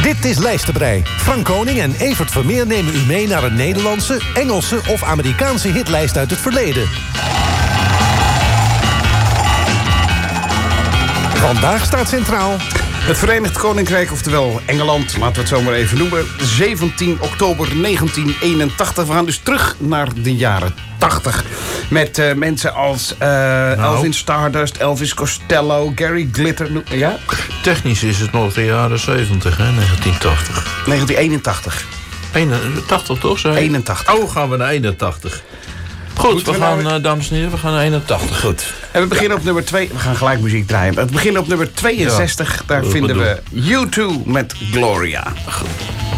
Dit is Lijstenbrei. Frank Koning en Evert Vermeer nemen u mee naar een Nederlandse, Engelse of Amerikaanse hitlijst uit het verleden. Vandaag staat centraal het Verenigd Koninkrijk, oftewel Engeland, laten we het zo maar even noemen. 17 oktober 1981. We gaan dus terug naar de jaren 80. Met mensen als Elvin Stardust, Elvis Costello, Gary Glitter. Ja? Technisch is het nog de jaren 70, hè? 1980. 1981. 81 toch? Zei? 81. Oh, gaan we naar 81. Goed, we gaan, dames en heren, we gaan naar 81. Goed. En we beginnen op nummer 2. We gaan gelijk muziek draaien. We beginnen op nummer 62. Daar vinden we U2 met Gloria. Goed.